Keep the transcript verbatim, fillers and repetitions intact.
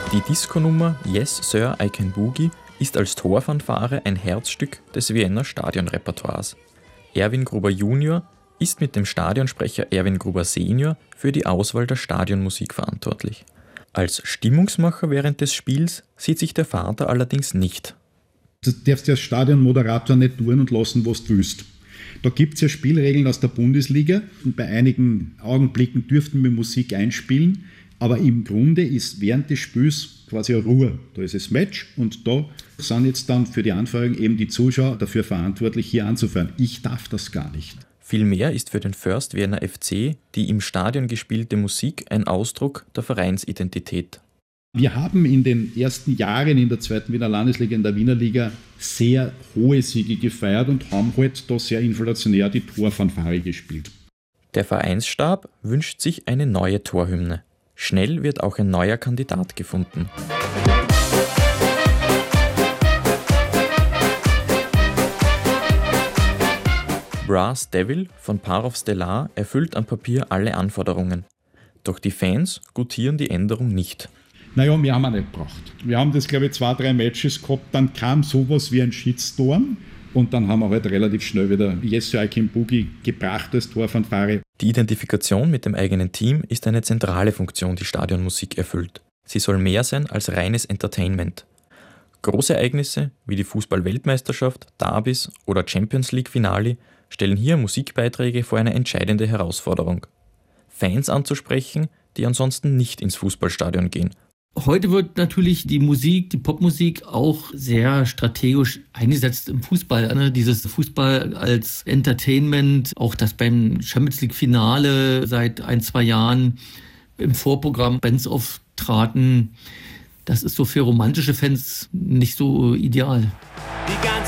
Die Disco-Nummer Yes Sir, I Can Boogie ist als Torfanfare ein Herzstück des Wiener Stadionrepertoires. Erwin Gruber Junior ist mit dem Stadionsprecher Erwin Gruber Senior für die Auswahl der Stadionmusik verantwortlich. Als Stimmungsmacher während des Spiels sieht sich der Vater allerdings nicht. Du darfst ja als Stadionmoderator nicht tun und lassen, was du willst. Da gibt es ja Spielregeln aus der Bundesliga und bei einigen Augenblicken dürften wir Musik einspielen, aber im Grunde ist während des Spiels quasi eine Ruhe. Da ist das Match und da sind jetzt dann für die Anfeuerung eben die Zuschauer dafür verantwortlich, hier anzufeuern. Ich darf das gar nicht. Vielmehr ist für den First Vienna F C die im Stadion gespielte Musik ein Ausdruck der Vereinsidentität. Wir haben in den ersten Jahren in der zweiten Wiener Landesliga, in der Wiener Liga, sehr hohe Siege gefeiert und haben halt da sehr inflationär die Torfanfare gespielt. Der Vereinsstab wünscht sich eine neue Torhymne. Schnell wird auch ein neuer Kandidat gefunden. Brass Devil von Parov Stellar erfüllt am Papier alle Anforderungen. Doch die Fans gutieren die Änderung nicht. Naja, wir haben auch nicht gebraucht. Wir haben das, glaube ich, zwei, drei Matches gehabt, dann kam sowas wie ein Shitstorm und dann haben wir halt relativ schnell wieder Yes Sir, I Can Boogie gebracht als Torfanfare. Die Identifikation mit dem eigenen Team ist eine zentrale Funktion, die Stadionmusik erfüllt. Sie soll mehr sein als reines Entertainment. Große Ereignisse wie die Fußball-Weltmeisterschaft, Derbys oder Champions League-Finale stellen hier Musikbeiträge vor eine entscheidende Herausforderung. Fans anzusprechen, die ansonsten nicht ins Fußballstadion gehen. Heute wird natürlich die Musik, die Popmusik auch sehr strategisch eingesetzt im Fußball. Ne? Dieses Fußball als Entertainment, auch das beim Champions League Finale seit ein, zwei Jahren im Vorprogramm Bands auftraten, das ist so für romantische Fans nicht so ideal. Die ganze